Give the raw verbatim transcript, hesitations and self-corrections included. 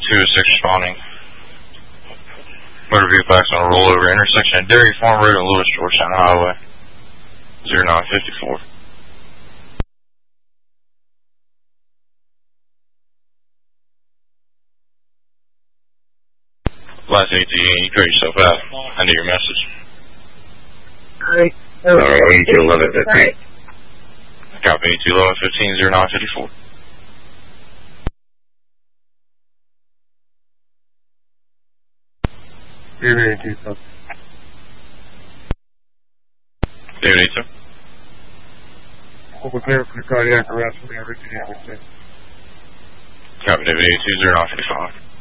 two oh six responding. Motor vehicle accident on a rollover intersection at Dairy Farm Road and Lewis Georgetown Highway. zero nine fifty-four. Last A T E, you cut yourself out. I need your message. Alright. Alright, eighty-two eleven fifteen. Copy eighty-two eleven fifteen, zero nine fifty-four. David eighty-two, sir. David eighty-two. We're clear for the cardiac arrest for the average damage. Copy David eighty-two, zero nine fifty-five.